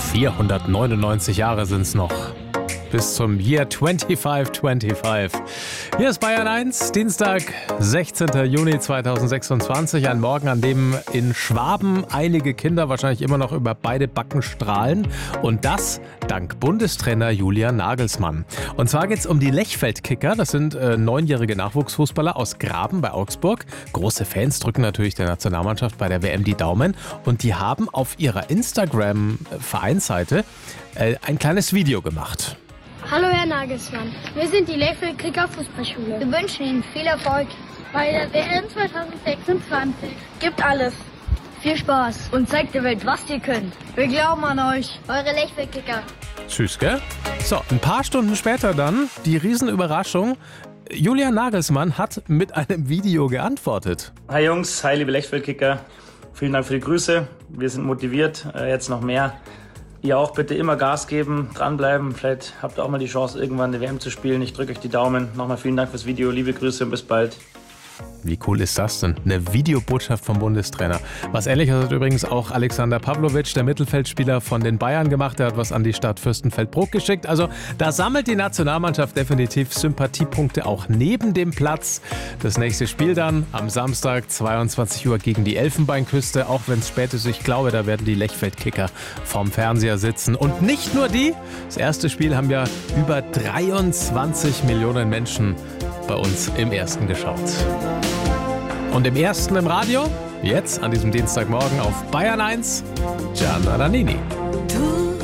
499 Jahre sind's noch. Bis zum Year 2525. Hier ist Bayern 1, Dienstag, 16. Juni 2026. Ein Morgen, an dem in Schwaben einige Kinder wahrscheinlich immer noch über beide Backen strahlen. Und das dank Bundestrainer Julian Nagelsmann. Und zwar geht es um die Lechfeld-Kicker. Das sind 9-jährige Nachwuchsfußballer aus Graben bei Augsburg. Große Fans drücken natürlich der Nationalmannschaft bei der WM die Daumen. Und die haben auf ihrer Instagram-Vereinsseite ein kleines Video gemacht. Hallo Herr Nagelsmann, wir sind die Lechfeld-Kicker Fußballschule. Wir wünschen Ihnen viel Erfolg bei der WM 2026. Gibt alles. Viel Spaß und zeigt der Welt, was ihr könnt. Wir glauben an euch. Eure Lechfeld-Kicker. Süß, gell? So, ein paar Stunden später dann die Riesenüberraschung. Julian Nagelsmann hat mit einem Video geantwortet. Hi Jungs, hi liebe Lechfeld-Kicker. Vielen Dank für die Grüße. Wir sind motiviert, jetzt noch mehr. Ihr auch bitte immer Gas geben, dranbleiben. Vielleicht habt ihr auch mal die Chance, irgendwann eine WM zu spielen. Ich drücke euch die Daumen. Nochmal vielen Dank fürs Video. Liebe Grüße und bis bald. Wie cool ist das denn? Eine Videobotschaft vom Bundestrainer. Was Ähnliches hat übrigens auch Alexander Pavlovic, der Mittelfeldspieler von den Bayern, gemacht. Der hat was an die Stadt Fürstenfeldbruck geschickt. Also da sammelt die Nationalmannschaft definitiv Sympathiepunkte auch neben dem Platz. Das nächste Spiel dann am Samstag, 22 Uhr gegen die Elfenbeinküste. Auch wenn es spät ist, ich glaube, da werden die Lechfeld-Kicker vorm Fernseher sitzen. Und nicht nur die. Das erste Spiel haben ja über 23 Millionen Menschen bei uns im Ersten geschaut. Und im Ersten im Radio, jetzt an diesem Dienstagmorgen auf Bayern 1, Gianna Nannini. Du